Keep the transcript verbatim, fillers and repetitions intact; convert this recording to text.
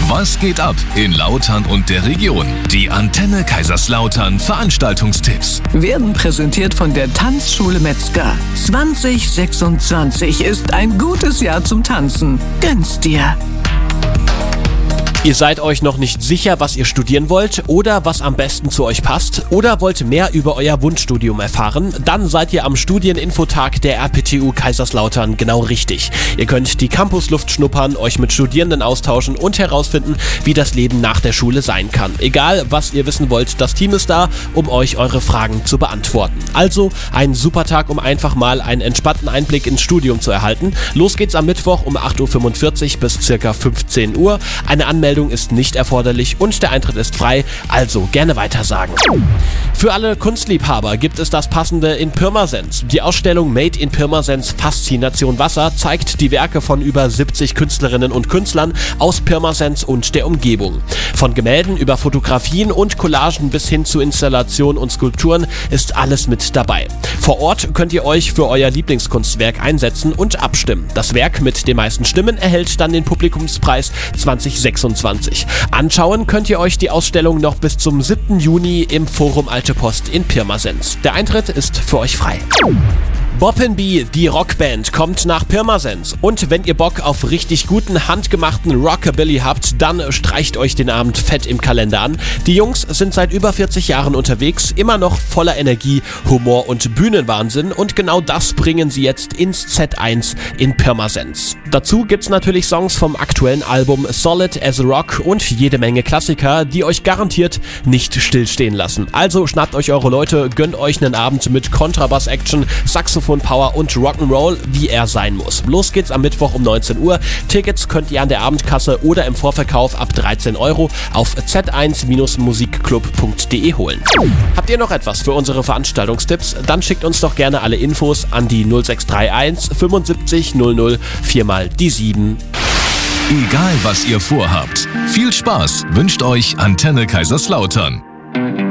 Was geht ab in Lautern und der Region? Die Antenne Kaiserslautern Veranstaltungstipps werden präsentiert von der Tanzschule Metzger. zwanzig sechsundzwanzig ist ein gutes Jahr zum Tanzen. Gönn's dir! Ihr seid euch noch nicht sicher, was ihr studieren wollt oder was am besten zu euch passt oder wollt mehr über euer Wunschstudium erfahren? Dann seid ihr am Studieninfotag der R P T U Kaiserslautern genau richtig. Ihr könnt die Campusluft schnuppern, euch mit Studierenden austauschen und herausfinden, wie das Leben nach der Schule sein kann. Egal, was ihr wissen wollt, das Team ist da, um euch eure Fragen zu beantworten. Also ein super Tag, um einfach mal einen entspannten Einblick ins Studium zu erhalten. Los geht's am Mittwoch um acht Uhr fünfundvierzig bis circa fünfzehn Uhr. Eine Anmeldung ist nicht erforderlich und der Eintritt ist frei, also gerne weitersagen. Für alle Kunstliebhaber gibt es das Passende in Pirmasens. Die Ausstellung Made in Pirmasens Faszination Wasser zeigt die Werke von über siebzig Künstlerinnen und Künstlern aus Pirmasens und der Umgebung. Von Gemälden über Fotografien und Collagen bis hin zu Installationen und Skulpturen ist alles mit dabei. Vor Ort könnt ihr euch für euer Lieblingskunstwerk einsetzen und abstimmen. Das Werk mit den meisten Stimmen erhält dann den Publikumspreis zwanzig sechsundzwanzig. Anschauen könnt ihr euch die Ausstellung noch bis zum siebten Juni im Forum Alte Post in Pirmasens. Der Eintritt ist für euch frei. Bob and Bee, die Rockband, kommt nach Pirmasens. Und wenn ihr Bock auf richtig guten, handgemachten Rockabilly habt, dann streicht euch den Abend fett im Kalender an. Die Jungs sind seit über vierzig Jahren unterwegs, immer noch voller Energie, Humor und Bühnenwahnsinn. Und genau das bringen sie jetzt ins Z eins in Pirmasens. Dazu gibt's natürlich Songs vom aktuellen Album Solid as a Rock und jede Menge Klassiker, die euch garantiert nicht stillstehen lassen. Also schnappt euch eure Leute, gönnt euch einen Abend mit Kontrabass-Action, Saxophon, Power und Rock'n'Roll, wie er sein muss. Los geht's am Mittwoch um neunzehn Uhr. Tickets könnt ihr an der Abendkasse oder im Vorverkauf ab dreizehn Euro auf z eins musikclub punkt de holen. Habt ihr noch etwas für unsere Veranstaltungstipps? Dann schickt uns doch gerne alle Infos an die null sechs drei eins fünfundsiebzig null null vier mal die sieben. Egal was ihr vorhabt, viel Spaß wünscht euch Antenne Kaiserslautern.